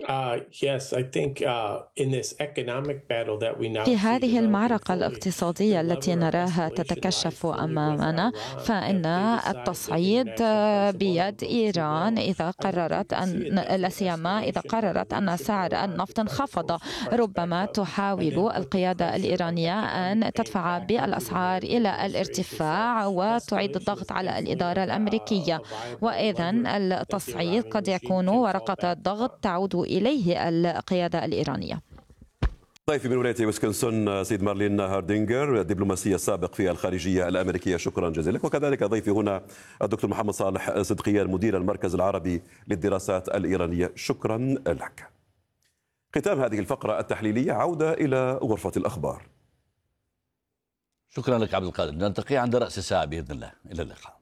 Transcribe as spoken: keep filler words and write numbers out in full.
في هذه المعركة الاقتصادية التي نراها تتكشف أمامنا، فإن التصعيد بيد إيران إذا قررت أن لا سيما إذا قررت أن سعر النفط انخفض. ربما تحاول القيادة الإيرانية أن تدفع بالأسعار إلى الارتفاع وتعيد الضغط على الإدارة الأمريكية، وإذا التصعيد قد يكون ورقة ضغط تعود إليه القيادة الإيرانية. ضيفي من ولاية ويسكنسن سيد مارلين هاردينجر، الدبلوماسي السابق في الخارجية الأمريكية، شكرا جزيلا لك. وكذلك ضيفي هنا الدكتور محمد صالح صدقيان مدير المركز العربي للدراسات الإيرانية، شكرا لك. ختام هذه الفقرة التحليلية، عودة إلى غرفة الأخبار. شكرا لك عبد القادر، نلتقي عند رأس الساعة بإذن الله. إلى اللقاء.